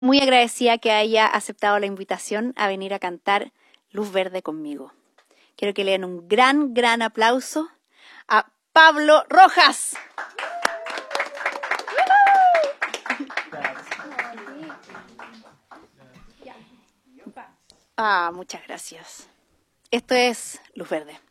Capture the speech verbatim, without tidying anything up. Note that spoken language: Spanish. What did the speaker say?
Muy agradecida que haya aceptado la invitación a venir a cantar Luz Verde conmigo. Quiero que le den un gran, gran aplauso a Pablo Rojas. Ah, muchas gracias. Esto es Luz Verde.